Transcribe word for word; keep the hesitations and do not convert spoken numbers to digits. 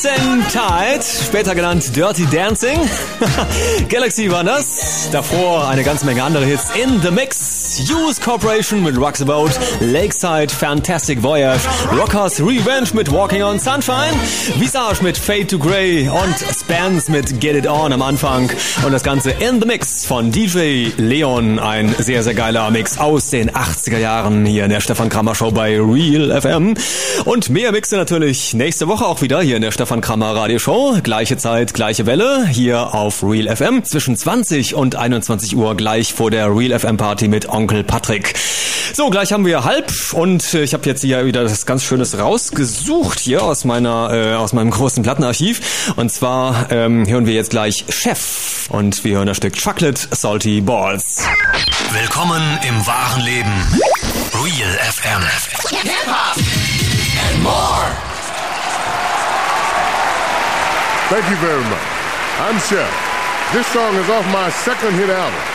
Tide, später genannt Dirty Dancing. Galaxy war das. Davor eine ganze Menge andere Hits in the Mix. Use Corporation mit Rocks About, Lakeside, Fantastic Voyage, Rockers Revenge mit Walking on Sunshine, Visage mit Fade to Grey und Spans mit Get It On am Anfang. Und das Ganze in the Mix von D J Leon. Ein sehr, sehr geiler Mix aus den achtziger Jahren hier in der Stefan Kramer Show bei Real F M. Und mehr Mixe natürlich nächste Woche auch wieder hier in der Stefan Kramer Radioshow. Gleiche Zeit, gleiche Welle hier auf Real F M. Zwischen zwanzig und einundzwanzig Uhr gleich vor der Real F M Party mit Onkel Patrick. So, gleich haben wir halb und ich habe jetzt hier wieder das ganz Schönes rausgesucht hier aus meiner äh, aus meinem großen Plattenarchiv. Und zwar ähm, hören wir jetzt gleich Chef und wir hören das Stück Chocolate Salty Balls. Willkommen im wahren Leben. Real F M. Hip-Hop and more. Thank you very much. I'm Chef. This song is off my second hit album.